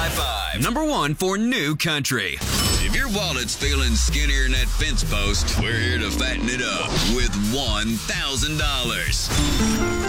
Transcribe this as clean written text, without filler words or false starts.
High Five. Number 1 for new country. If your wallet's feeling skinnier than that fence post, we're here to fatten it up with $1,000.